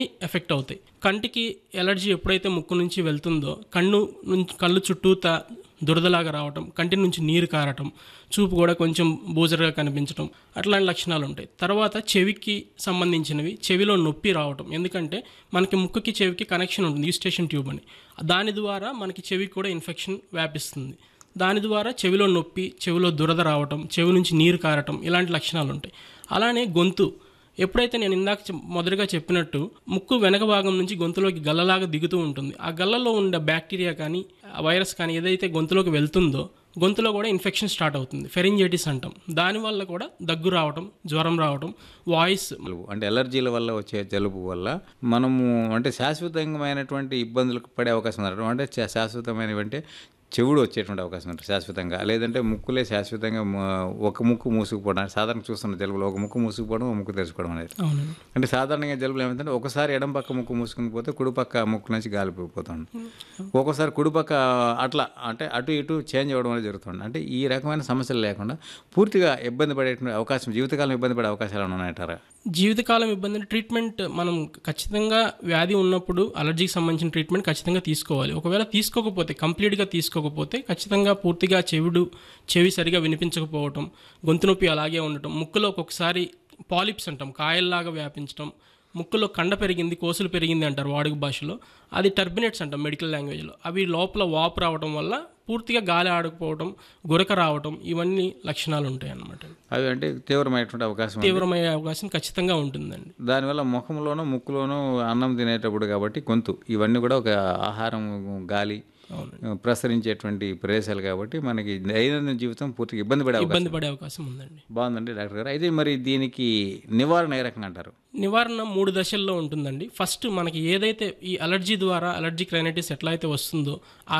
Effect అవుతాయి. కంటికి allergy ఎప్పుడైతే ముక్కు నుంచి వెళ్తుందో కళ్ళు చుట్టూతా దురదలాగా రావటం, కంటి నుంచి నీరు కారటం, చూపు కూడా కొంచెం బూజరగా కనిపించడం, అట్లాంటి లక్షణాలు ఉంటాయి. తర్వాత చెవికి సంబంధించినవి, చెవిలో నొప్పి రావటం. ఎందుకంటే మనకి ముక్కుకి చెవికి కనెక్షన్ ఉంటుంది, ఈస్టేషన్ ట్యూబ్ అని. దాని ద్వారా మనకి చెవికి కూడా ఇన్ఫెక్షన్ వ్యాపిస్తుంది. దాని ద్వారా చెవిలో నొప్పి, చెవిలో దురద రావటం, చెవి నుంచి నీరు కారటం, ఇలాంటి లక్షణాలు ఉంటాయి. అలానే గొంతు, ఎప్పుడైతే నేను ఇందాక మొదటగా చెప్పినట్టు ముక్కు వెనక భాగం నుంచి గొంతులోకి గల్లలాగా దిగుతూ ఉంటుంది. ఆ గల్లలో ఉండే బ్యాక్టీరియా కానీ వైరస్ కానీ ఏదైతే గొంతులోకి వెళ్తుందో గొంతులో కూడా ఇన్ఫెక్షన్ స్టార్ట్ అవుతుంది, ఫెరింజైటిస్ అంటాం. దానివల్ల కూడా దగ్గు రావడం, జ్వరం రావడం, వాయిస్ అంటే ఎలర్జీల వల్ల వచ్చే జలుబు వల్ల మనము అంటే శాశ్వతమైనటువంటి ఇబ్బందులకు పడే అవకాశం ఉండటం. అంటే శాశ్వతమైనవి అంటే చెవుడు వచ్చేటువంటి అవకాశం ఉంటుంది శాశ్వతంగా, లేదంటే ముక్కులే శాశ్వతంగా ఒక ముక్కు మూసుకుపోవడం. సాధారణ చూస్తున్న జలుబులో ఒక ముక్కు మూసుకుపోవడం, ఒక ముక్కు తెరుచుకోవడం అనేది. అంటే సాధారణంగా జలుబులు ఏమైందంటే ఒకసారి ఎడం పక్క ముక్కు మూసుకుని పోతే కుడి పక్క ముక్కు నుంచి గాలి పోతుంది. ఒక్కోసారి కుడి పక్క అట్లా అంటే అటు ఇటు చేంజ్ అవ్వడం అనేది జరుగుతుంది. అంటే ఈ రకమైన సమస్యలు లేకుండా పూర్తిగా ఇబ్బంది పడేటువంటి అవకాశం, జీవితకాలం ఇబ్బంది పడే అవకాశాలు ఉన్నాయంటారా? జీవితకాలం ఇబ్బంది ట్రీట్మెంట్ మనం ఖచ్చితంగా వ్యాధి ఉన్నప్పుడు అలర్జీకి సంబంధించిన ట్రీట్మెంట్ ఖచ్చితంగా తీసుకోవాలి. ఒకవేళ తీసుకోకపోతే, కంప్లీట్గా తీసుకోకపోతే ఖచ్చితంగా పూర్తిగా చెవి సరిగా వినిపించకపోవటం, గొంతు నొప్పి అలాగే ఉండటం, ముక్కులో ఒక్కొక్కసారి పాలిప్స్ అంటాం, కాయల్లాగా వ్యాపించడం, ముక్కులో కండ పెరిగింది, కోసులు పెరిగింది అంటారు వాడుక భాషలో, అది టర్బినేట్స్ అంటాం మెడికల్ లాంగ్వేజ్లో. అవి లోపల వాపు రావడం వల్ల పూర్తిగా గాలి ఆడకపోవడం, గురక రావటం, ఇవన్నీ లక్షణాలు ఉంటాయి అన్నమాట. అవి అంటే తీవ్రమయ్యే అవకాశం ఖచ్చితంగా ఉంటుందండి. దానివల్ల ముఖంలోనూ ముక్కులోనూ అన్నం తినేటప్పుడు కాబట్టి గొంతు, ఇవన్నీ కూడా ఒక ఆహారం, గాలి ప్రసరించేటువంటి ప్రదేశాలు కాబట్టి మనకి దైనందిన జీవితం పూర్తిగా ఇబ్బంది పడే అవకాశం ఉందండి. బాగుందండి డాక్టర్ గారు. అయితే మరి దీనికి నివారణ ఏ రకంగా అంటారు? నివారణ 3 దశల్లో ఉంటుందండి. ఫస్ట్ మనకి ఏదైతే ఈ అలర్జీ ద్వారా అలర్జిక్ రైనైటిస్ ఎట్లా అయితే వస్తుందో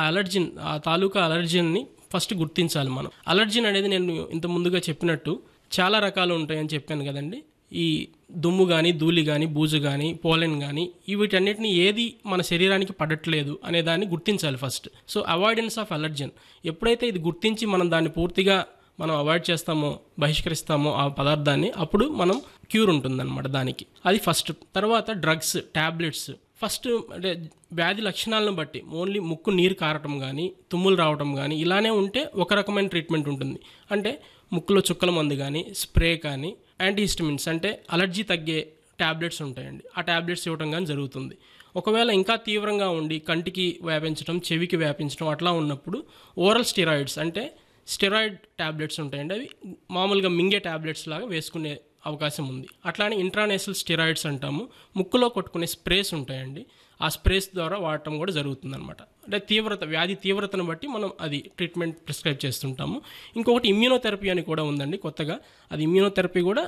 ఆ తాలూకా అలర్జీని ఫస్ట్ గుర్తించాలి మనం. అలర్జీన్ అనేది నేను ఇంత ముందుగా చెప్పినట్టు చాలా రకాలు ఉంటాయని చెప్పాను కదండి. ఈ దుమ్ము కానీ, ధూళి కానీ, బూజు కానీ, పోలెన్ కానీ, వీటన్నిటిని ఏది మన శరీరానికి పడట్లేదు అనే దాన్ని గుర్తించాలి first. So avoidance of allergen, ఎప్పుడైతే ఇది గుర్తించి మనం దాన్ని పూర్తిగా అవాయిడ్ చేస్తామో, బహిష్కరిస్తామో ఆ పదార్థాన్ని, అప్పుడు మనం క్యూర్ ఉంటుందన్నమాట దానికి. అది ఫస్ట్. తర్వాత డ్రగ్స్, ట్యాబ్లెట్స్. ఫస్ట్ అంటే వ్యాధి లక్షణాలను బట్టి ఓన్లీ ముక్కు నీరు కారటం కానీ, తుమ్ములు రావటం కానీ ఇలానే ఉంటే ఒక రకమైన ట్రీట్మెంట్ ఉంటుంది. అంటే ముక్కులో చుక్కల మందు కానీ, స్ప్రే కానీ, యాంటీహిస్టమిన్స్ అంటే అలర్జీ తగ్గే ట్యాబ్లెట్స్ ఉంటాయండి, ఆ ట్యాబ్లెట్స్ ఇవ్వడం కానీ జరుగుతుంది. ఒకవేళ ఇంకా తీవ్రంగా ఉండి కంటికి వ్యాపించడం, చెవికి వ్యాపించడం అట్లా ఉన్నప్పుడు ఓరల్ స్టెరాయిడ్స్ అంటే స్టెరాయిడ్ ట్యాబ్లెట్స్ ఉంటాయండి. అవి మామూలుగా మింగే ట్యాబ్లెట్స్ లాగా వేసుకునే అవకాశం ఉంది. అట్లానే ఇంట్రానేసల్ స్టెరాయిడ్స్ అంటాము, ముక్కులో కొట్టుకునే స్ప్రేస్ ఉంటాయండి, ఆ స్ప్రేస్ ద్వారా వాడటం కూడా జరుగుతుందన్నమాట. అంటే వ్యాధి తీవ్రతను బట్టి మనం అది ట్రీట్మెంట్ ప్రిస్క్రైబ్ చేస్తుంటాము. ఇంకొకటి ఇమ్యూనోథెరపీ అని కూడా ఉందండి కొత్తగా. అది ఇమ్యూనోథెరపీ కూడా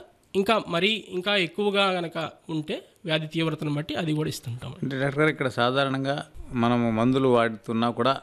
ఇంకా ఎక్కువగా కనుక ఉంటే వ్యాధి తీవ్రతను బట్టి అది కూడా ఇస్తుంటాము. అంటే డాక్టర్ గారు, ఇక్కడ సాధారణంగా మనము మందులు వాడుతున్నా కూడా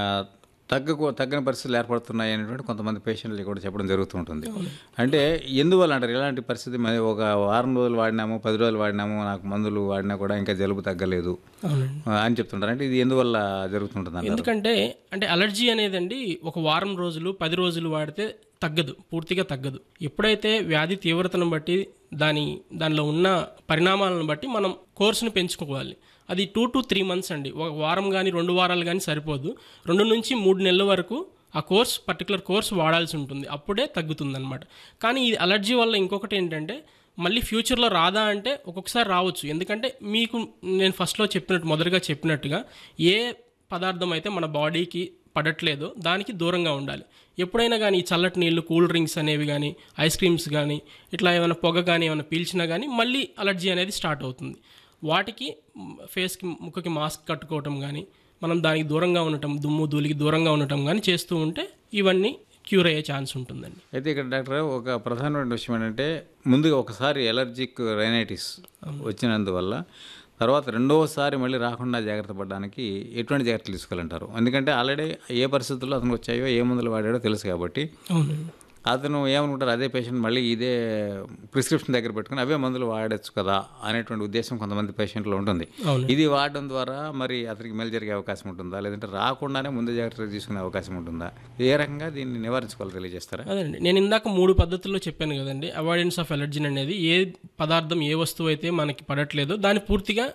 తగ్గని పరిస్థితులు ఏర్పడుతున్నాయి అనేటువంటి కొంతమంది పేషెంట్లు కూడా చెప్పడం జరుగుతుంటుంది. అంటే ఎందువల్ల అంటారు ఇలాంటి పరిస్థితి? ఒక వారం రోజులు వాడినాము, 10 రోజులు వాడినాము, నాకు మందులు వాడినా కూడా ఇంకా జలుబు తగ్గలేదు అని చెప్తుంటారు. అంటే ఇది ఎందువల్ల జరుగుతుంటుంది? ఎందుకంటే అలర్జీ అనేదండి ఒక వారం రోజులు, 10 రోజులు వాడితే తగ్గదు, పూర్తిగా తగ్గదు. ఎప్పుడైతే వ్యాధి తీవ్రతను బట్టి దానిలో ఉన్న పరిణామాలను బట్టి మనం కోర్సును పెంచుకోవాలి. అది 2 to 3 months అండి. ఒక వారం కానీ 2 వారాలు కానీ సరిపోదు. 2 నుంచి 3 నెలల వరకు ఆ పర్టికులర్ కోర్స్ వాడాల్సి ఉంటుంది, అప్పుడే తగ్గుతుందన్నమాట. కానీ ఈ అలర్జీ వల్ల ఇంకొకటి ఏంటంటే మళ్ళీ ఫ్యూచర్లో రాదా అంటే ఒక్కొక్కసారి రావచ్చు. ఎందుకంటే మీకు నేను మొదటగా చెప్పినట్టుగా ఏ పదార్థం అయితే మన బాడీకి పడట్లేదో దానికి దూరంగా ఉండాలి. ఎప్పుడైనా కానీ చల్లటి నీళ్ళు, కూల్ డ్రింక్స్ అనేవి కానీ, ఐస్ క్రీమ్స్ కానీ, ఇట్లా ఏమైనా పొగ కానీ ఏమైనా పీల్చినా కానీ మళ్ళీ అలర్జీ అనేది స్టార్ట్ అవుతుంది. వాటికి ఫేస్కి, ముక్కుకి మాస్క్ కట్టుకోవటం కానీ, మనం దానికి దూరంగా ఉండటం, దుమ్ము ధూళికి దూరంగా ఉండటం కానీ చేస్తూ ఉంటే ఇవన్నీ క్యూర్ అయ్యే ఛాన్స్ ఉంటుందండి. అయితే ఇక్కడ డాక్టర్ ఒక ప్రధానమైన విషయం ఏంటంటే, ముందుగా ఒకసారి ఎలర్జిక్ రైనైటిస్ వచ్చినందువల్ల తర్వాత రెండవసారి మళ్ళీ రాకుండా జాగ్రత్త పడడానికి ఎటువంటి జాగ్రత్తలు తీసుకోవాలంటారు? ఎందుకంటే ఆల్రెడీ ఏ పరిస్థితుల్లో అతను వచ్చాయో, ఏ మందులు వాడాడో తెలుసు కాబట్టి అతను ఏమనుకుంటారు, అదే పేషెంట్ మళ్ళీ ఇదే ప్రిస్క్రిప్షన్ దగ్గర పెట్టుకుని అవే మందులు వాడచ్చు కదా అనేటువంటి ఉద్దేశం కొంతమంది పేషెంట్లో ఉంటుంది. ఇది వాడడం ద్వారా మరి అతనికి మేలు జరిగే అవకాశం ఉంటుందా, లేదంటే రాకుండానే ముందు జాగ్రత్తలు తీసుకునే అవకాశం ఉంటుందా? ఏ రకంగా దీన్ని నివారించుకోవాలో తెలియజేస్తారా? అదండి, నేను ఇందాక 3 పద్ధతుల్లో చెప్పాను కదండి. అవాయిడెన్స్ ఆఫ్ అలర్జీ అనేది ఏ పదార్థం, ఏ వస్తువు అయితే మనకి పడట్లేదో దాన్ని పూర్తిగా